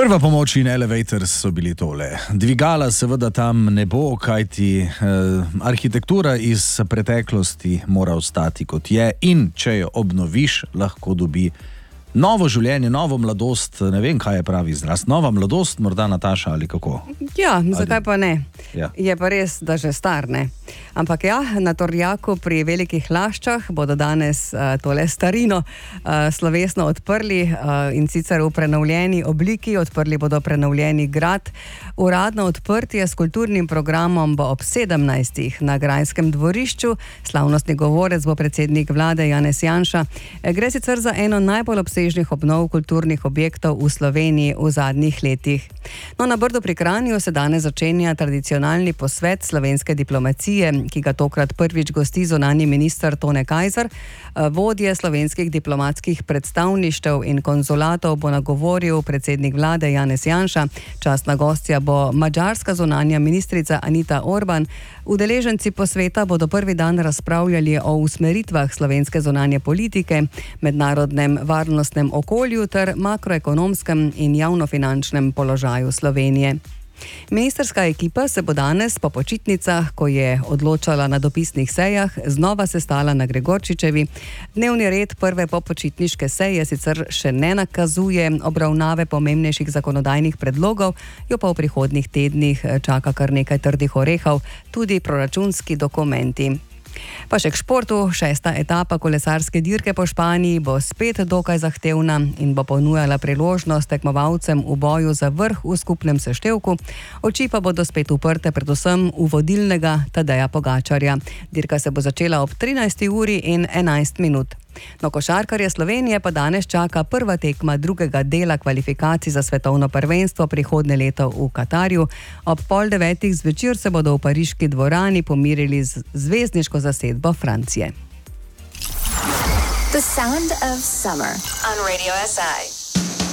Prva pomoč in elevators so bili tole. Dvigala seveda tam ne bo, kajti arhitektura iz preteklosti mora ostati kot je in če jo obnoviš, lahko dobi novo življenje, novo mladost, ne vem, kaj je pravi izraz. Nova mladost, morda Nataša ali kako? Ja, zakaj pa ne? Ja. Je pa res, da že star, ne? Ampak ja, na Torjaku pri Velikih Laščah bodo danes tole starino slovesno odprli in sicer v prenovljeni obliki, odprli bodo prenovljeni grad. Uradno odprtje s kulturnim programom bo ob 17. na Grajskem dvorišču. Slavnostni govorec bo predsednik vlade Janez Janša. Gre sicer za eno najbolj obsežnih obnov kulturnih objektov v Sloveniji v zadnjih letih. No, na Brdu pri Kranju se danes začenja tradicionalni posvet slovenske diplomacije, ki ga tokrat prvič gosti zunanji minister Tone Kajzer. Vodje slovenskih diplomatskih predstavništev in konzulatov bo nagovoril predsednik vlade Janez Janša. Častna gostja bo madžarska zunanja ministrica Anita Orban. Udeleženci posveta bodo prvi dan razpravljali o usmeritvah slovenske zunanje politike, mednarodnem varnostnem okolju ter makroekonomskem in javnofinančnem položaju Slovenije. Ministrska ekipa se bo danes po počitnicah, ko je odločala na dopisnih sejah, znova sestala na Gregorčičevi. Dnevni red prve popočitniške seje sicer še ne nakazuje obravnave pomembnejših zakonodajnih predlogov, jo pa v prihodnjih tednih čaka kar nekaj trdih orehov, tudi proračunski dokumenti. Pa še k športu. 6. etapa kolesarske dirke po Španiji bo spet dokaj zahtevna in bo ponujala priložnost tekmovalcem v boju za vrh v skupnem seštevku. Oči pa bodo spet uprte predvsem v vodilnega Tadeja Pogačarja. Dirka se bo začela ob 13. uri in 11 minut. No, košarkarje Slovenije pa danes čaka prva tekma drugega dela kvalifikacij za svetovno prvenstvo prihodnje leto v Katarju. Ob 8:30 zvečer se bodo v pariški dvorani pomirili z zvezdniško zasedbo Francije. The sound of summer on Radio SI.